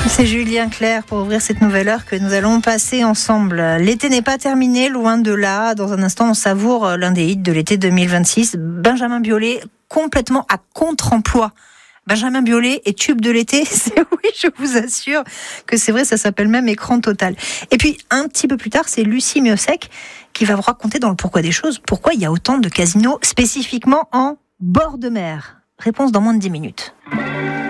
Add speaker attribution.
Speaker 1: C'est Julien Clerc pour ouvrir cette nouvelle heure que nous allons passer ensemble. L'été n'est pas terminé, loin de là. Dans un instant, on savoure l'un des hits de l'été 2026. Benjamin Biolay, complètement à contre-emploi. Benjamin Biolay est tube de l'été. C'est oui, je vous assure que c'est vrai, ça s'appelle même Écran Total. Et puis, un petit peu plus tard, c'est Lucie Miosek qui va vous raconter dans le pourquoi des choses, pourquoi il y a autant de casinos spécifiquement en bord de mer. Réponse dans moins de 10 minutes.